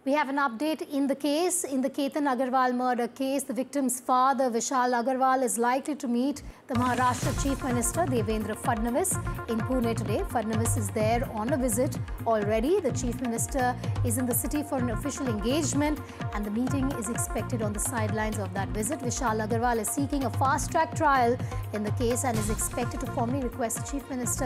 We have an update in the case. In the Ketan Agarwal murder case, the victim's father, Vishal Agarwal, is likely to meet the Maharashtra Chief Minister, Devendra Fadnavis, in Pune today. Fadnavis is there on a visit already. The Chief Minister is in the city for an official engagement, and the meeting is expected on the sidelines of that visit. Vishal Agarwal is seeking a fast-track trial in the case and is expected to formally request the Chief Minister